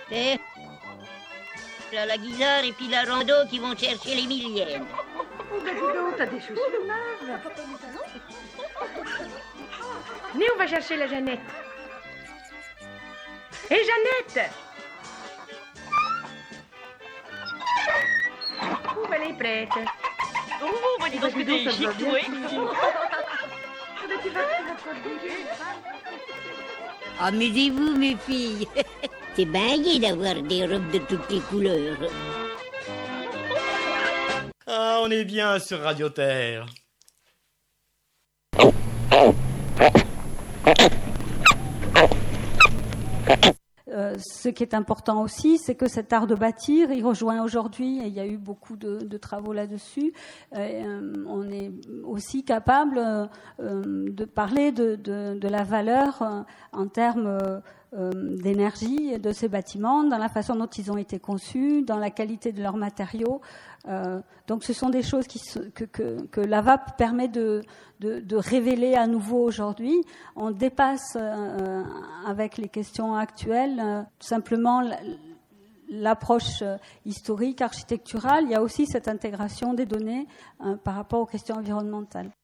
Et là, la guisarde et puis la rando qui vont chercher les millièmes. Oh, bah dis donc, t'as des chaussures neuves. Venez, on va chercher la Jeannette. Hé, Jeannette! Oh, elle est prête. Oh, bah dis donc que t'es chic, oui. Amusez-vous, mes filles. C'est bien gai d'avoir des robes de toutes les couleurs. Ah, on est bien sur Radio Terre. Ce qui est important aussi, c'est que cet art de bâtir, il rejoint aujourd'hui, et il y a eu beaucoup de travaux là-dessus, on est aussi capable de parler de la valeur en termes d'énergie de ces bâtiments, dans la façon dont ils ont été conçus, dans la qualité de leurs matériaux. Donc ce sont des choses que l'AVAP permet de révéler à nouveau aujourd'hui. On dépasse avec les questions actuelles simplement l'approche historique, architecturale. Il y a aussi cette intégration des données par rapport aux questions environnementales.